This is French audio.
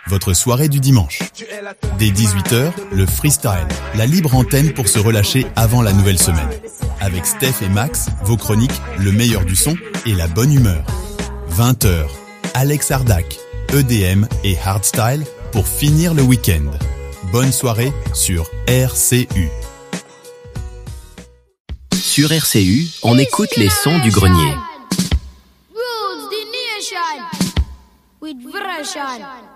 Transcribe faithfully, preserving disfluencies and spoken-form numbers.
votre soirée du dimanche. Dès dix-huit heures, le freestyle, la libre antenne pour se relâcher avant la nouvelle semaine. Avec Steph et Max, vos chroniques, le meilleur du son et la bonne humeur. vingt heures, Alex Ardac, E D M et Hardstyle pour finir le week-end. Bonne soirée sur R C U. Sur R C U, on écoute les sons du grenier. Rules the nation with version.